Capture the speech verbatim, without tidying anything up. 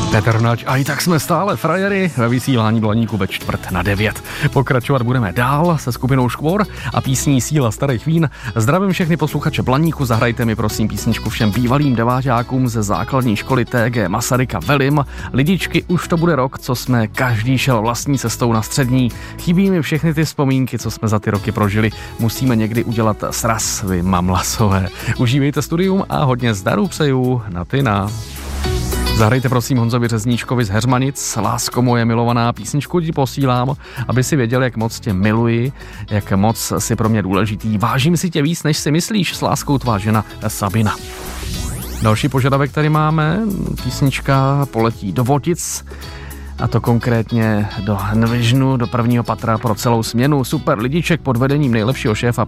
Petr Nač, a i tak jsme stále frajery ve vysílání Blaníku ve čtvrt na devět. Pokračovat budeme dál se skupinou Škvor a písní Síla starých vín. Zdravím všechny posluchače Blaníku, zahrajte mi prosím písničku všem bývalým deváťákům ze základní školy T G Masaryka Velim. Lidičky, už to bude rok, co jsme každý šel vlastní cestou na střední. Chybí mi všechny ty vzpomínky, co jsme za ty roky prožili. Musíme někdy udělat sraz, vy mamlasové. Užívejte studium a hodně zdaru přeju na Tina. Zahrajte prosím Honzovi Řezníčkovi z Heřmanic, Lásko moje milovaná, písničku ti posílám, aby si věděl, jak moc tě miluji, jak moc si pro mě důležitý. Vážím si tě víc, než si myslíš, s láskou tvá žena Sabina. Další požadavek tady máme, písnička poletí do Votic, a to konkrétně do Nvižnu, do prvního patra pro celou směnu. Super lidiček pod vedením nejlepšího šéfa